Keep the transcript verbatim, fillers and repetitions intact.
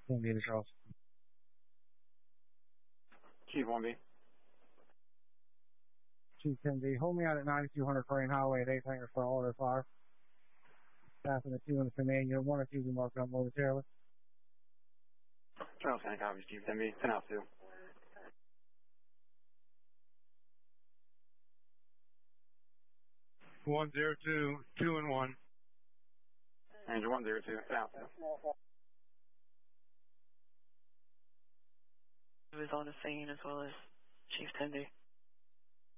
one B to Charles. Chief one B. Chief ten B, hold me out at ninety-two hundred Crane Highway at eight Tanger for order fire. Passing the two in the command unit, one or two be marked up momentarily. Charles County copies, Chief ten B, ten out two. One zero two, two and one. Ranger one zero two, ten out two. He was on the scene as well as Chief ten D.